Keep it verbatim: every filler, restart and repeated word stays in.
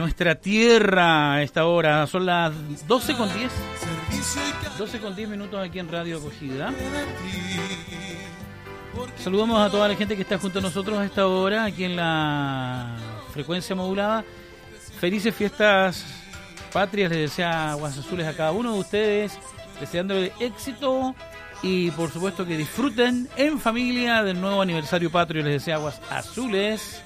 nuestra tierra a esta hora. Son las doce con diez. doce con diez minutos aquí en Radio Acogida. Saludamos a toda la gente que está junto a nosotros a esta hora, aquí en la frecuencia modulada. Felices fiestas patrias, les desea Aguas Azules a cada uno de ustedes, deseándole éxito y por supuesto que disfruten en familia del nuevo aniversario patrio. Les desea Aguas Azules.